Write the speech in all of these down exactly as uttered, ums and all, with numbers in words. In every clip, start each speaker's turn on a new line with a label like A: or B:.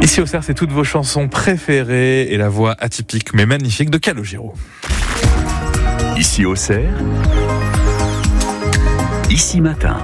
A: Ici au C E R, c'est toutes vos chansons préférées et la voix atypique mais magnifique de Calogero.
B: Ici au C E R, Ici Matin.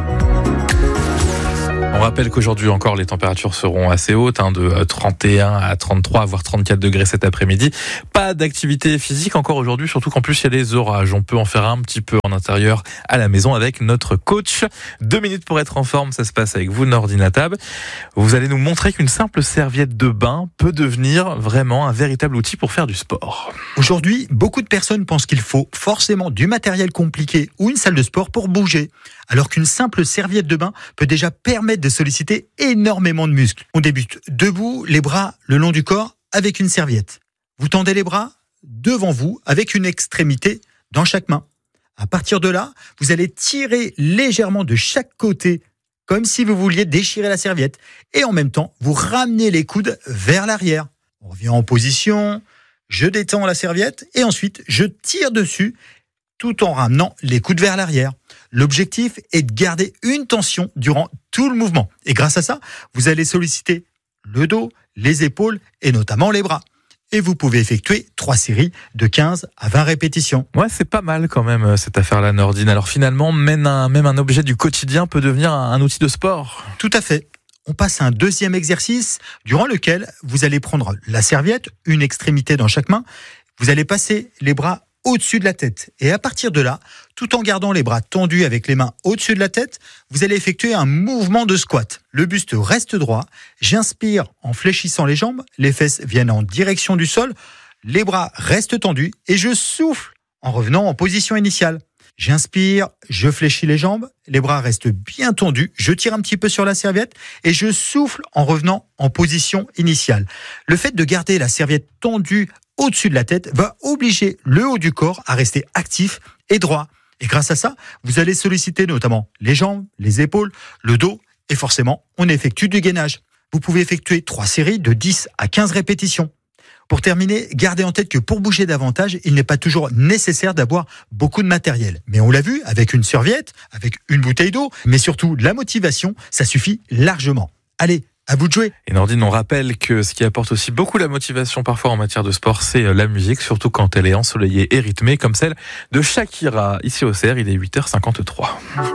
A: On rappelle qu'aujourd'hui encore les températures seront assez hautes, hein, de trente et un à trente-trois, voire trente-quatre degrés cet après-midi. Pas d'activité physique encore aujourd'hui, surtout qu'en plus il y a des orages. On peut en faire un petit peu en intérieur à la maison avec notre coach. Deux minutes pour être en forme, ça se passe avec vous, Nordine Atab. Vous allez nous montrer qu'une simple serviette de bain peut devenir vraiment un véritable outil pour faire du sport.
C: Aujourd'hui, beaucoup de personnes pensent qu'il faut forcément du matériel compliqué ou une salle de sport pour bouger, alors qu'une simple serviette de bain peut déjà permettre de solliciter énormément de muscles. On débute debout, les bras le long du corps avec une serviette. Vous tendez les bras devant vous avec une extrémité dans chaque main. À partir de là, vous allez tirer légèrement de chaque côté, comme si vous vouliez déchirer la serviette, et en même temps, vous ramenez les coudes vers l'arrière. On revient en position, je détends la serviette et ensuite je tire dessus tout en ramenant les coudes vers l'arrière. L'objectif est de garder une tension durant tout le mouvement. Et grâce à ça, vous allez solliciter le dos, les épaules et notamment les bras. Et vous pouvez effectuer trois séries de quinze à vingt répétitions.
A: Ouais, c'est pas mal quand même cette affaire-là, Nordine. Alors finalement, même un, même un objet du quotidien peut devenir un, un outil de sport.
C: Tout à fait. On passe à un deuxième exercice durant lequel vous allez prendre la serviette, une extrémité dans chaque main. Vous allez passer les bras au-dessus de la tête. Et à partir de là, tout en gardant les bras tendus avec les mains au-dessus de la tête, vous allez effectuer un mouvement de squat. Le buste reste droit. J'inspire en fléchissant les jambes. Les fesses viennent en direction du sol. Les bras restent tendus. Et je souffle en revenant en position initiale. J'inspire, je fléchis les jambes. Les bras restent bien tendus. Je tire un petit peu sur la serviette. Et je souffle en revenant en position initiale. Le fait de garder la serviette tendue au-dessus de la tête va obliger le haut du corps à rester actif et droit. Et grâce à ça, vous allez solliciter notamment les jambes, les épaules, le dos et forcément, on effectue du gainage. Vous pouvez effectuer trois séries de dix à quinze répétitions. Pour terminer, gardez en tête que pour bouger davantage, il n'est pas toujours nécessaire d'avoir beaucoup de matériel. Mais on l'a vu, avec une serviette, avec une bouteille d'eau, mais surtout la motivation, ça suffit largement. Allez, à vous de jouer.
A: Et Nordine, on rappelle que ce qui apporte aussi beaucoup la motivation parfois en matière de sport, c'est la musique, surtout quand elle est ensoleillée et rythmée, comme celle de Shakira. Ici au C E R, il est huit heures cinquante-trois.